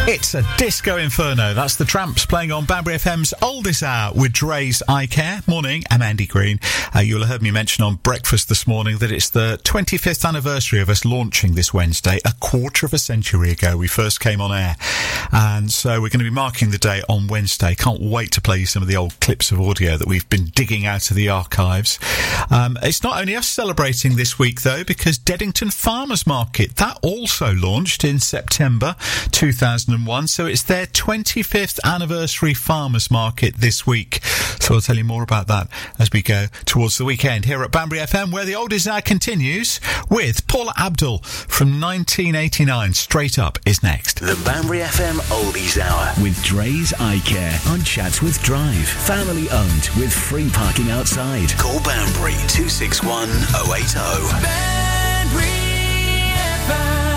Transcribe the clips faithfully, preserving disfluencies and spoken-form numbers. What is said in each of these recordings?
It's a disco inferno. That's the Tramps playing on Banbury F M's Oldest Hour with Dre's I Care. Morning, I'm Andy Green. Uh, you'll have heard me mention on breakfast this morning that it's the twenty-fifth anniversary of us launching this Wednesday. A quarter of a century ago we first came on air. And so we're going to be marking the day on Wednesday. Can't wait to play you some of the old clips of audio that we've been digging out of the archives. Um, it's not only us celebrating this week, though, because Deddington Farmers Market, that also launched in September two thousand one. So it's their twenty-fifth anniversary farmers market this week. So I'll tell you more about that as we go towards the weekend here at Banbury F M, where the Oldest Hour continues with Paula Abdul from nineteen eighty-nine. Straight Up is next. The Banbury F M Oldies Hour with Dre's I Care on Chatsworth Drive. Family owned with free parking outside. Call Banbury two six one oh eight oh. Banbury F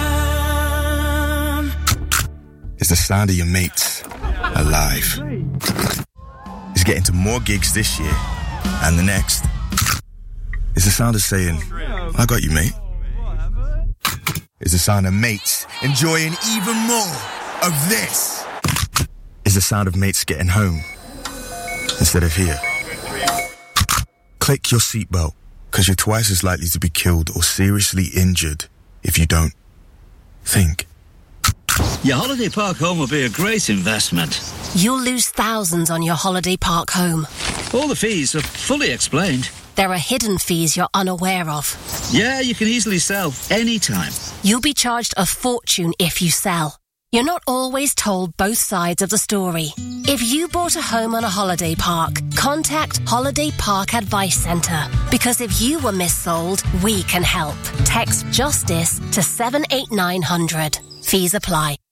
M. It's the sound of your mates alive. It's getting to more gigs this year and the next. It's the sound of saying, I got you, mate. It's the sound of mates enjoying even more of this. It's the sound of mates getting home instead of here. Click your seatbelt, because you're twice as likely to be killed or seriously injured if you don't think. Your holiday park home will be a great investment. You'll lose thousands on your holiday park home. All the fees are fully explained. There are hidden fees you're unaware of. Yeah, you can easily sell anytime. You'll be charged a fortune if you sell. You're not always told both sides of the story. If you bought a home on a holiday park, contact Holiday Park Advice Centre. Because if you were missold, we can help. Text JUSTICE to seven eight nine hundred. Fees apply.